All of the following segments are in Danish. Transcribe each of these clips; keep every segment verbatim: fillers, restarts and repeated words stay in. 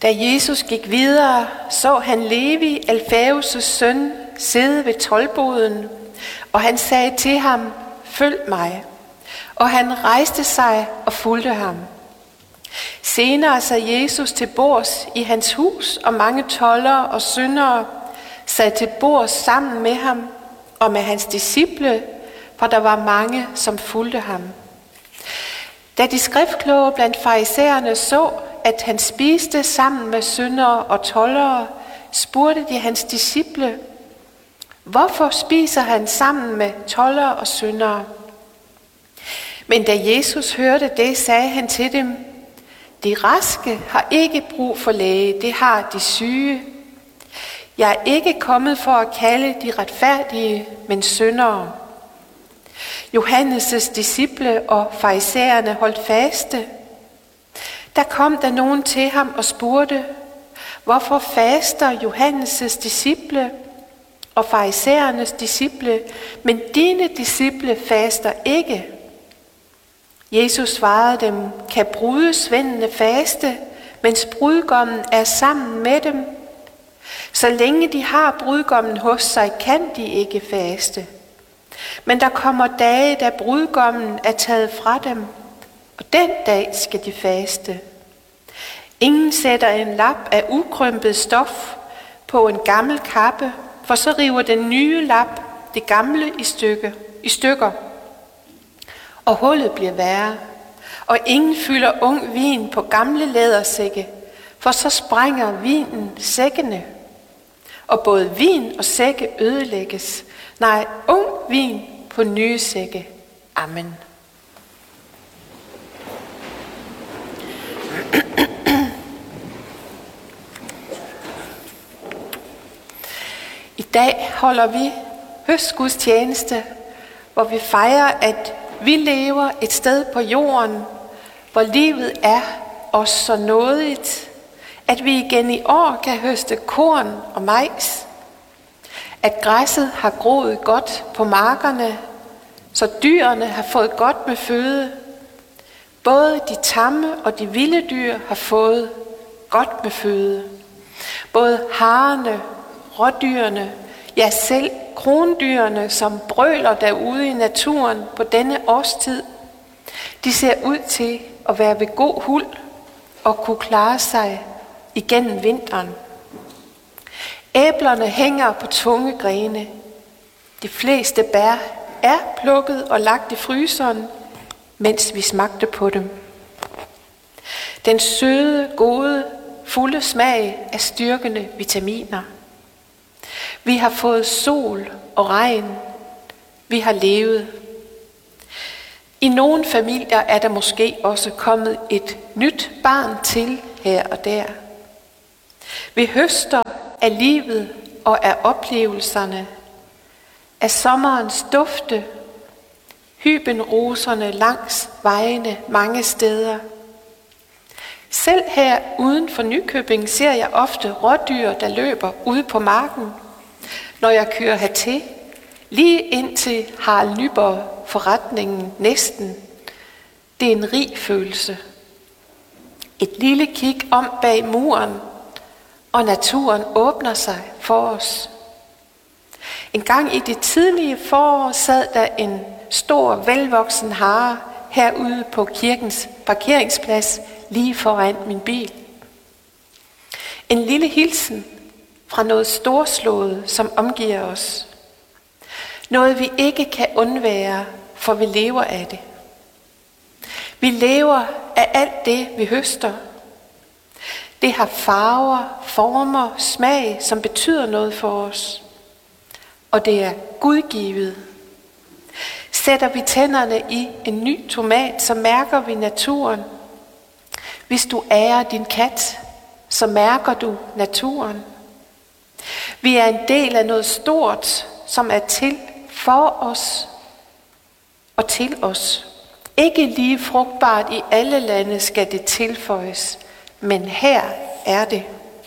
Da Jesus gik videre, så han Levi, Alfæus' søn, sidde ved toldboden, og han sagde til ham, følg mig. Og han rejste sig og fulgte ham. Senere sad Jesus til bords i hans hus, og mange toldere og syndere sad til bords sammen med ham og med hans disciple, for der var mange, som fulgte ham. Da de skriftkloge blandt farisæerne så, at han spiste sammen med syndere og toldere, spurgte de hans disciple, hvorfor spiser han sammen med toldere og syndere? Men da Jesus hørte det, sagde han til dem, de raske har ikke brug for læge, det har de syge. Jeg er ikke kommet for at kalde de retfærdige, men syndere. Johannes' disciple og farisæerne holdt faste. Der kom der nogen til ham og spurgte, hvorfor faster Johannes' disciple og farisæernes disciple, men dine disciple faster ikke? Jesus svarede dem, kan brudesvendene faste, mens brudgommen er sammen med dem? Så længe de har brudgommen hos sig, kan de ikke faste. Men der kommer dage, da brudgommen er taget fra dem, og den dag skal de faste. Ingen sætter en lap af ukrømpet stof på en gammel kappe, for så river den nye lap det gamle i, stykke, i stykker, og hullet bliver værre. Og ingen fylder ung vin på gamle lædersække, for så sprænger vinen sækkene, og både vin og sække ødelægges. Nej, ung vin på nye sække. Amen. I dag holder vi høstgudstjeneste, hvor vi fejrer, at vi lever et sted på jorden, hvor livet er os så nådigt, at vi igen i år kan høste korn og majs, at græsset har groet godt på markerne, så dyrene har fået godt med føde. Både de tamme og de vilde dyr har fået godt med føde. Både harerne, rådyrene, ja selv krondyrene, som brøler derude i naturen på denne årstid, de ser ud til at være ved god huld og kunne klare sig igennem vinteren. Æblerne hænger på tunge grene. De fleste bær er plukket og lagt i fryseren, mens vi smagte på dem. Den søde, gode, fulde smag af styrkende vitaminer. Vi har fået sol og regn. Vi har levet. I nogle familier er der måske også kommet et nyt barn til her og der. Vi høster af livet og af oplevelserne, af sommerens dufte, hybenroserne langs vejene mange steder. Selv her uden for Nykøbing ser jeg ofte rådyr, der løber ude på marken, når jeg kører hertil, lige ind til Harald Nyborg forretningen næsten. Det er en rig følelse. Et lille kig om bag muren, og naturen åbner sig for os. En gang i det tidlige forår sad der en stor, velvoksen hare herude på kirkens parkeringsplads lige foran min bil. En lille hilsen fra noget storslået, som omgiver os. Noget vi ikke kan undvære, for vi lever af det. Vi lever af alt det, vi høster. Det har farver, former, smag, som betyder noget for os. Og det er gudgivet. Sætter vi tænderne i en ny tomat, så mærker vi naturen. Hvis du ærer din kat, så mærker du naturen. Vi er en del af noget stort, som er til for os og til os. Ikke lige frugtbart i alle lande skal det tilføjes, men her er det.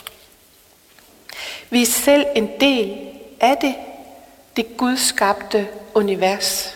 Vi er selv en del af det, det gudskabte univers.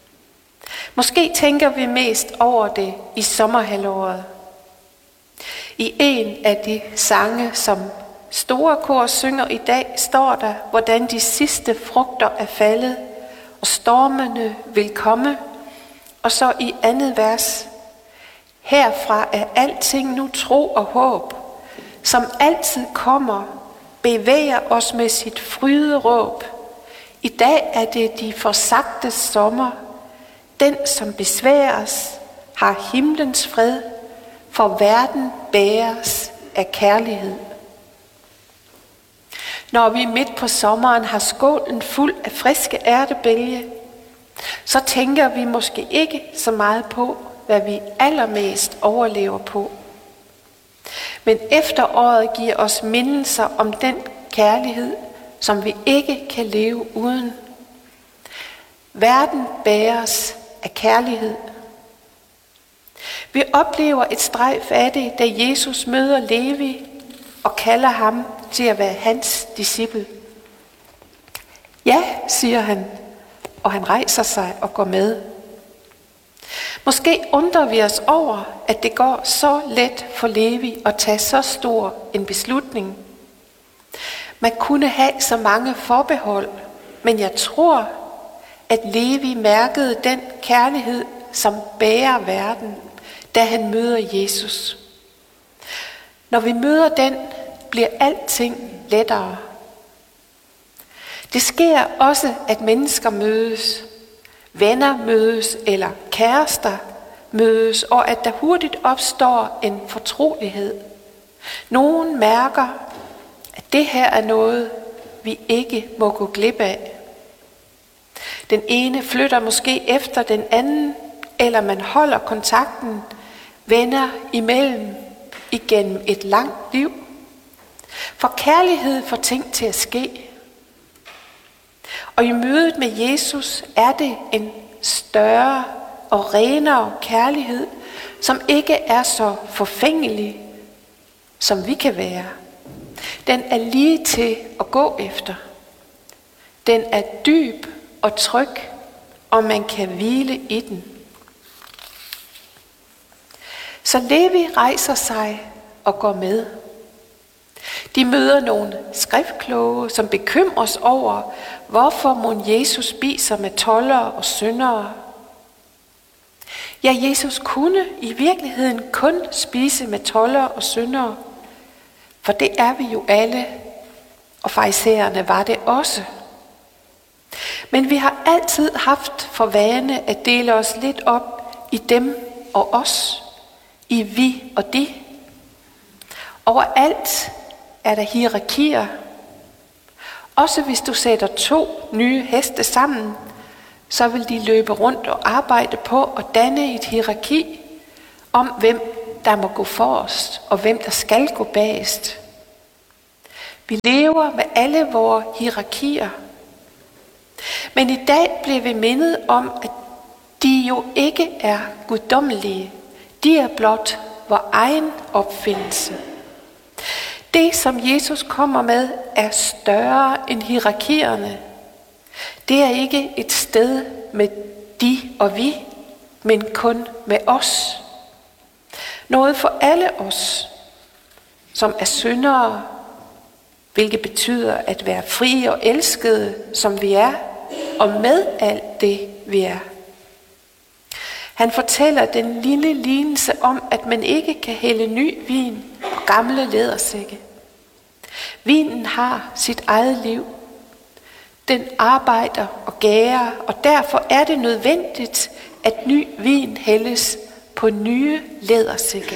Måske tænker vi mest over det i sommerhalvåret. I en af de sange, som Store Kor synger i dag, står der, hvordan de sidste frugter er faldet, og stormene vil komme. Og så i andet vers, herfra er alting nu tro og håb, som altid kommer, bevæger os med sit fryderåb. I dag er det de forsagte sommer, den som besværes, har himlens fred, for verden bæres af kærlighed. Når vi midt på sommeren har skålen fuld af friske ærtebælge, så tænker vi måske ikke så meget på, hvad vi allermest overlever på. Men efteråret giver os mindelser om den kærlighed, som vi ikke kan leve uden. Verden bæres af kærlighed. Vi oplever et strejf af det, da Jesus møder Levi og kalder ham til at være hans disciple. Ja, siger han, og han rejser sig og går med. Måske undrer vi os over, at det går så let for Levi at tage så stor en beslutning. Man kunne have så mange forbehold, men jeg tror, at Levi mærkede den kærlighed, som bærer verden, da han møder Jesus. Når vi møder den, bliver alting lettere. Det sker også, at mennesker mødes, venner mødes eller kærester mødes, og at der hurtigt opstår en fortrolighed. Nogen mærker, at det her er noget, vi ikke må gå glip af. Den ene flytter måske efter den anden, eller man holder kontakten venner imellem igennem et langt liv. For kærlighed får ting til at ske. Og i mødet med Jesus er det en større og renere kærlighed, som ikke er så forfængelig, som vi kan være. Den er lige til at gå efter. Den er dyb og tryg, og man kan hvile i den. Så Levi rejser sig og går med. De møder nogle skriftkloge, som bekymres over, hvorfor mon Jesus spiser med toldere og syndere. Ja, Jesus kunne i virkeligheden kun spise med toldere og syndere, for det er vi jo alle, og farisæerne var det også. Men vi har altid haft for vane at dele os lidt op i dem og os, i vi og de. Overalt er der hierarkier. Også hvis du sætter to nye heste sammen, så vil de løbe rundt og arbejde på at danne et hierarki om, hvem der må gå forrest og hvem der skal gå bagest. Vi lever med alle vores hierarkier. Men i dag bliver vi mindet om, at de jo ikke er guddommelige. De er blot vor egen opfindelse. Det, som Jesus kommer med, er større end hierarkierne. Det er ikke et sted med de og vi, men kun med os. Noget for alle os, som er syndere, hvilket betyder at være frie og elskede, som vi er, og med alt det, vi er. Han fortæller den lille lignelse om, at man ikke kan hælde ny vin på gamle lædersække. Vinen har sit eget liv. Den arbejder og gærer, og derfor er det nødvendigt, at ny vin hældes på nye lædersække.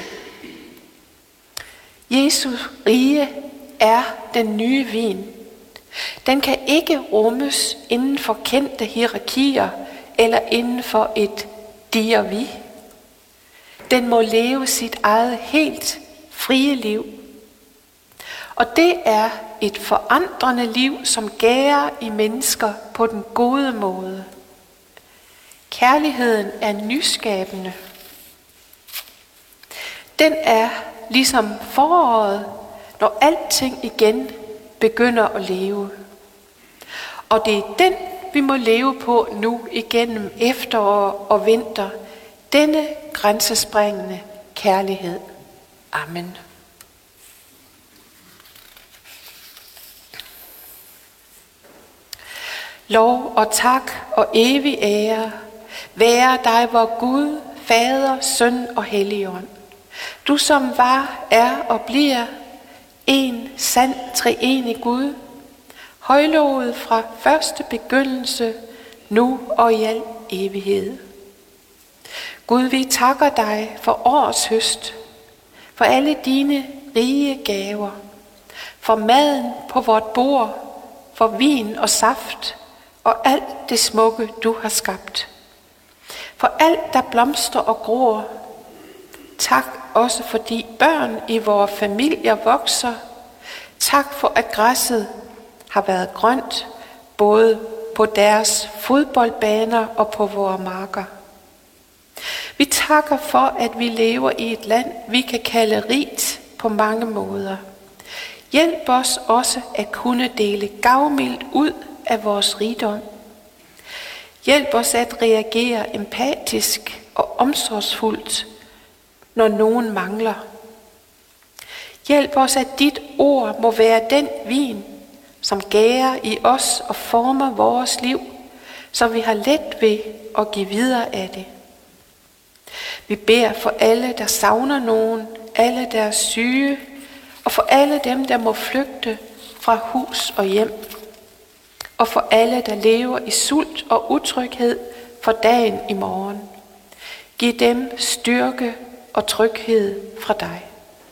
Jesus rige er den nye vin. Den kan ikke rummes inden for kendte hierarkier eller inden for et de og vi. Den må leve sit eget helt frie liv. Og det er et forandrende liv, som gærer i mennesker på den gode måde. Kærligheden er nyskabende. Den er ligesom foråret, når alting igen begynder at leve. Og det er den, vi må leve på nu igennem efterår og vinter. Denne grænsesprængende kærlighed. Amen. Lov og tak og evig ære være dig, vor Gud, Fader, Søn og Helligånd. Du som var, er og bliver en sand treenig Gud, højlovet fra første begyndelse, nu og i al evighed. Gud, vi takker dig for årets høst, for alle dine rige gaver, for maden på vort bord, for vin og saft og alt det smukke, du har skabt. For alt, der blomstrer og gror. Tak også for de børn i vores familier vokser. Tak for, at græsset har været grønt, både på deres fodboldbaner og på vores marker. Vi takker for, at vi lever i et land, vi kan kalde rigt på mange måder. Hjælp os også at kunne dele gavmildt ud af vores rigdom. Hjælp os at reagere empatisk og omsorgsfuldt, når nogen mangler. Hjælp os, at dit ord må være den vin, som gærer i os og former vores liv, så vi har let ved at give videre af det. Vi beder for alle, der savner nogen, alle der er syge, og for alle dem, der må flygte fra hus og hjem, og for alle, der lever i sult og utryghed for dagen i morgen. Giv dem styrke og tryghed fra dig.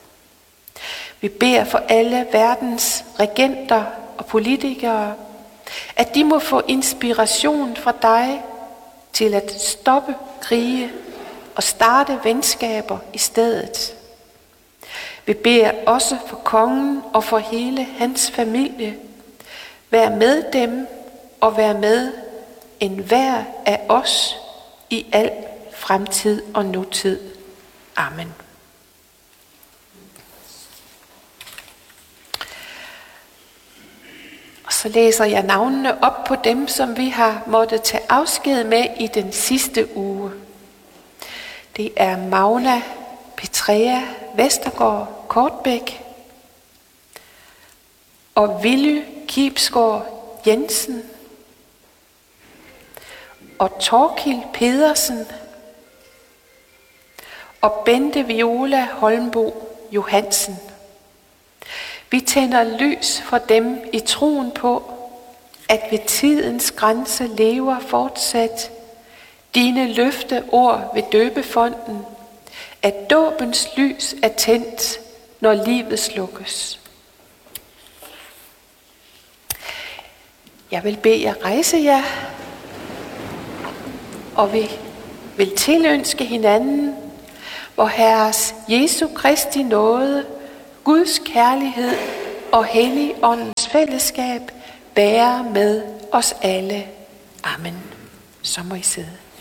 Vi beder for alle verdens regenter og politikere, at de må få inspiration fra dig til at stoppe krige og starte venskaber i stedet. Vi beder også for kongen og for hele hans familie. Vær med dem og vær med enhver af os i al fremtid og nutid. Amen. Og så læser jeg navnene op på dem, som vi har måttet tage afsked med i den sidste uge. Det er Magna Petrea Vestergaard Kortbæk og Willy Kibsgaard Jensen og Torkild Pedersen og Bente Viola Holmbo Johansen. Vi tænder lys for dem i troen på, at ved tidens grænse lever fortsat dine løfteord ved døbefonden, at dåbens lys er tændt, når livet slukkes. Jeg vil bede jer rejse jer, og vi vil tilønske hinanden, hvor Herres Jesu Kristi nåde, Guds kærlighed og Helligåndens fællesskab være med os alle. Amen. Så må I sidde.